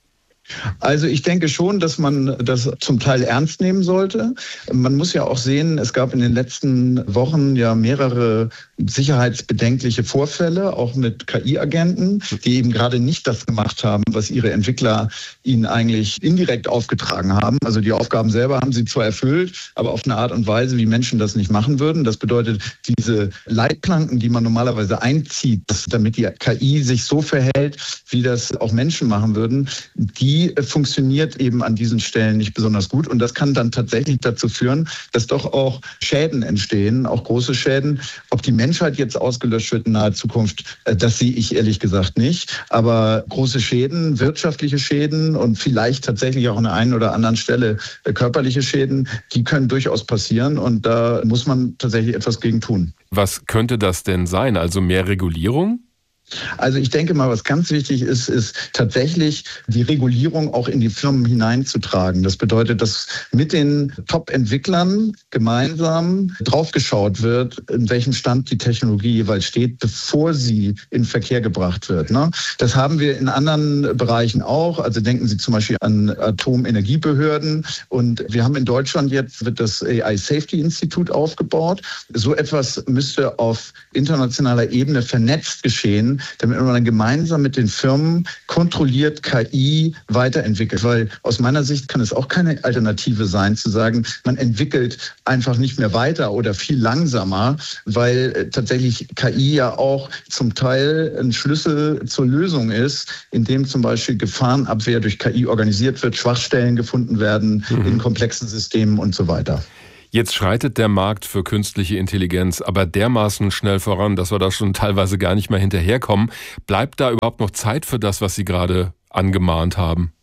Also ich denke schon, dass man das zum Teil ernst nehmen sollte. Man muss ja auch sehen, es gab in den letzten Wochen ja mehrere sicherheitsbedenkliche Vorfälle, auch mit KI-Agenten, die eben gerade nicht das gemacht haben, was ihre Entwickler ihnen eigentlich indirekt aufgetragen haben. Also die Aufgaben selber haben sie zwar erfüllt, aber auf eine Art und Weise, wie Menschen das nicht machen würden. Das bedeutet, diese Leitplanken, die man normalerweise einzieht, damit die KI sich so verhält, wie das auch Menschen machen würden, die funktioniert eben an diesen Stellen nicht besonders gut. Und das kann dann tatsächlich dazu führen, dass doch auch Schäden entstehen, auch große Schäden. Ob die Menschheit jetzt ausgelöscht wird in naher Zukunft, das sehe ich ehrlich gesagt nicht. Aber große Schäden, wirtschaftliche Schäden und vielleicht tatsächlich auch an der einen oder anderen Stelle körperliche Schäden, die können durchaus passieren. Und da muss man tatsächlich etwas gegen tun. Was könnte das denn sein? Also mehr Regulierung? Also ich denke mal, was ganz wichtig ist, ist tatsächlich die Regulierung auch in die Firmen hineinzutragen. Das bedeutet, dass mit den Top-Entwicklern gemeinsam draufgeschaut wird, in welchem Stand die Technologie jeweils steht, bevor sie in Verkehr gebracht wird. Das haben wir in anderen Bereichen auch. Also denken Sie zum Beispiel an Atomenergiebehörden. Und wir haben in Deutschland jetzt, wird das AI Safety Institute aufgebaut. So etwas müsste auf internationaler Ebene vernetzt geschehen, damit man dann gemeinsam mit den Firmen kontrolliert KI weiterentwickelt. Weil aus meiner Sicht kann es auch keine Alternative sein, zu sagen, man entwickelt einfach nicht mehr weiter oder viel langsamer, weil tatsächlich KI ja auch zum Teil ein Schlüssel zur Lösung ist, indem zum Beispiel Gefahrenabwehr durch KI organisiert wird, Schwachstellen gefunden werden in komplexen Systemen und so weiter. Jetzt schreitet der Markt für künstliche Intelligenz aber dermaßen schnell voran, dass wir da schon teilweise gar nicht mehr hinterherkommen. Bleibt da überhaupt noch Zeit für das, was Sie gerade angemahnt haben?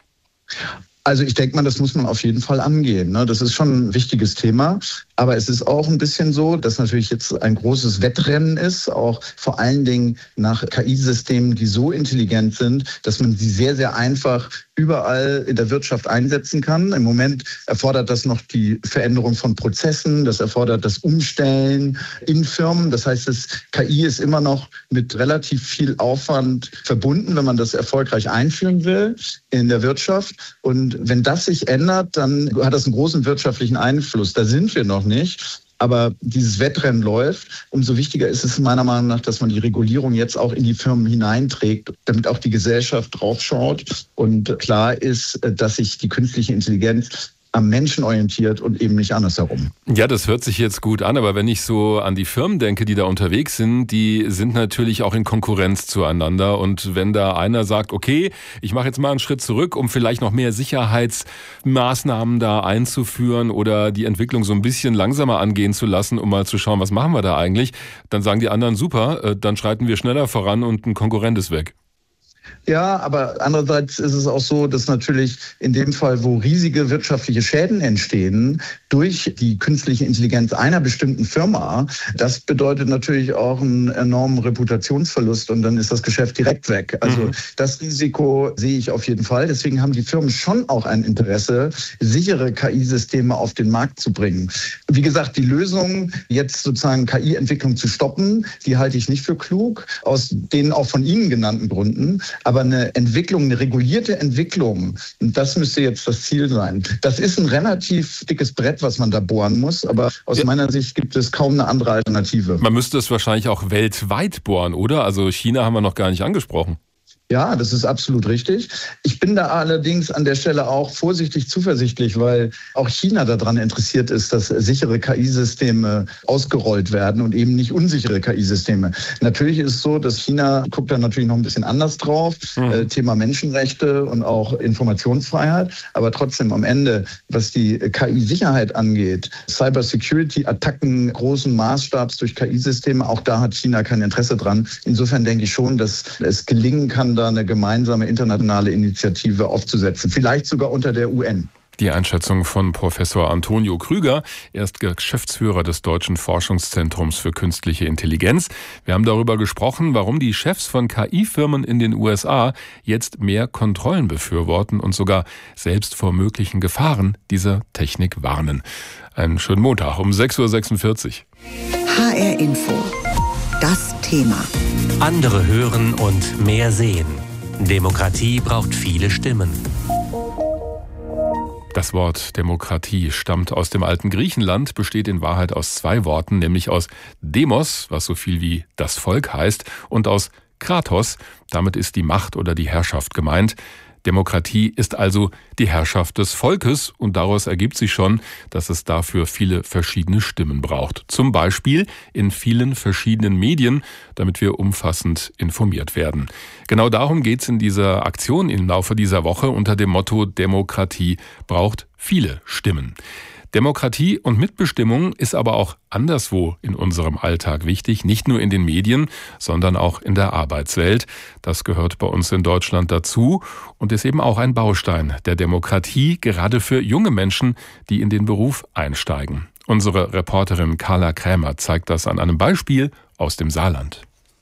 Also ich denke mal, das muss man auf jeden Fall angehen. Das ist schon ein wichtiges Thema. Aber es ist auch ein bisschen so, dass natürlich jetzt ein großes Wettrennen ist, auch vor allen Dingen nach KI-Systemen, die so intelligent sind, dass man sie sehr, sehr einfach überall in der Wirtschaft einsetzen kann. Im Moment erfordert das noch die Veränderung von Prozessen, das erfordert das Umstellen in Firmen. Das heißt, das KI ist immer noch mit relativ viel Aufwand verbunden, wenn man das erfolgreich einführen will in der Wirtschaft. Und wenn das sich ändert, dann hat das einen großen wirtschaftlichen Einfluss. Da sind wir noch nicht. Aber dieses Wettrennen läuft. Umso wichtiger ist es meiner Meinung nach, dass man die Regulierung jetzt auch in die Firmen hineinträgt, damit auch die Gesellschaft draufschaut und klar ist, dass sich die künstliche Intelligenz am Menschen orientiert und eben nicht andersherum. Ja, das hört sich jetzt gut an, aber wenn ich so an die Firmen denke, die da unterwegs sind, die sind natürlich auch in Konkurrenz zueinander. Und wenn da einer sagt, okay, ich mache jetzt mal einen Schritt zurück, um vielleicht noch mehr Sicherheitsmaßnahmen da einzuführen oder die Entwicklung so ein bisschen langsamer angehen zu lassen, um mal zu schauen, was machen wir da eigentlich, dann sagen die anderen, super, dann schreiten wir schneller voran und ein Konkurrent ist weg. Ja, aber andererseits ist es auch so, dass natürlich in dem Fall, wo riesige wirtschaftliche Schäden entstehen durch die künstliche Intelligenz einer bestimmten Firma, das bedeutet natürlich auch einen enormen Reputationsverlust und dann ist das Geschäft direkt weg. Also das Risiko sehe ich auf jeden Fall. Deswegen haben die Firmen schon auch ein Interesse, sichere KI-Systeme auf den Markt zu bringen. Wie gesagt, die Lösung, jetzt sozusagen KI-Entwicklung zu stoppen, die halte ich nicht für klug, aus den auch von Ihnen genannten Gründen. Aber eine Entwicklung, eine regulierte Entwicklung, das müsste jetzt das Ziel sein. Das ist ein relativ dickes Brett, was man da bohren muss, aber aus meiner Sicht gibt es kaum eine andere Alternative. Man müsste es wahrscheinlich auch weltweit bohren, oder? Also China haben wir noch gar nicht angesprochen. Ja, das ist absolut richtig. Ich bin da allerdings an der Stelle auch vorsichtig zuversichtlich, weil auch China daran interessiert ist, dass sichere KI-Systeme ausgerollt werden und eben nicht unsichere KI-Systeme. Natürlich ist es so, dass China guckt da natürlich noch ein bisschen anders drauf, Thema Menschenrechte und auch Informationsfreiheit. Aber trotzdem am Ende, was die KI-Sicherheit angeht, Cybersecurity-Attacken großen Maßstabs durch KI-Systeme, auch da hat China kein Interesse dran. Insofern denke ich schon, dass es gelingen kann, da eine gemeinsame internationale Initiative aufzusetzen, vielleicht sogar unter der UN. Die Einschätzung von Professor Antonio Krüger. Er ist Geschäftsführer des Deutschen Forschungszentrums für künstliche Intelligenz. Wir haben darüber gesprochen, warum die Chefs von KI-Firmen in den USA jetzt mehr Kontrollen befürworten und sogar selbst vor möglichen Gefahren dieser Technik warnen. Einen schönen Montag um 6.46 Uhr. HR Info. Das Thema. Andere hören und mehr sehen. Demokratie braucht viele Stimmen. Das Wort Demokratie stammt aus dem alten Griechenland, besteht in Wahrheit aus zwei Worten, nämlich aus Demos, was so viel wie das Volk heißt, und aus Kratos, damit ist die Macht oder die Herrschaft gemeint. Demokratie ist also die Herrschaft des Volkes und daraus ergibt sich schon, dass es dafür viele verschiedene Stimmen braucht. Zum Beispiel in vielen verschiedenen Medien, damit wir umfassend informiert werden. Genau darum geht es in dieser Aktion im Laufe dieser Woche unter dem Motto Demokratie braucht viele Stimmen. Demokratie und Mitbestimmung ist aber auch anderswo in unserem Alltag wichtig, nicht nur in den Medien, sondern auch in der Arbeitswelt. Das gehört bei uns in Deutschland dazu und ist eben auch ein Baustein der Demokratie, gerade für junge Menschen, die in den Beruf einsteigen. Unsere Reporterin Carla Krämer zeigt das an einem Beispiel aus dem Saarland.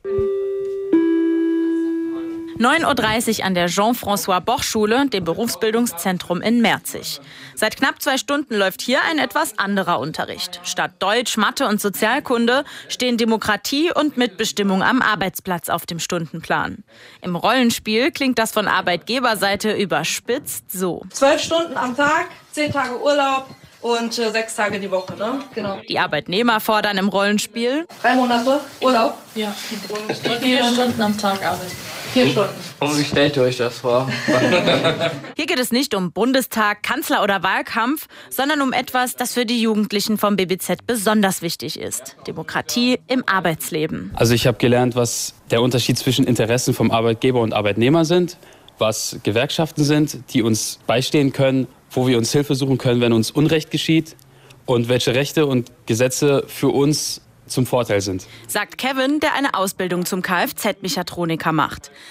9.30 Uhr an der Jean-François-Boch-Schule, dem Berufsbildungszentrum in Merzig. Seit knapp 2 Stunden läuft hier ein etwas anderer Unterricht. Statt Deutsch, Mathe und Sozialkunde stehen Demokratie und Mitbestimmung am Arbeitsplatz auf dem Stundenplan. Im Rollenspiel klingt das von Arbeitgeberseite überspitzt so. 12 Stunden am Tag, 10 Tage Urlaub und 6 Tage die Woche, ne? Genau. Die Arbeitnehmer fordern im Rollenspiel 3 Monate Urlaub. Ja. Und 4 Stunden am Tag arbeiten. 4 Stunden. Und wie stellt ihr euch das vor? Hier geht es nicht um Bundestag, Kanzler oder Wahlkampf, sondern um etwas, das für die Jugendlichen vom BBZ besonders wichtig ist. Demokratie im Arbeitsleben. Also ich habe gelernt, was der Unterschied zwischen Interessen vom Arbeitgeber und Arbeitnehmer sind, was Gewerkschaften sind, die uns beistehen können, wo wir uns Hilfe suchen können, wenn uns Unrecht geschieht und welche Rechte und Gesetze für uns zum Vorteil sind. Sagt Kevin, der eine Ausbildung zum Kfz-Mechatroniker macht.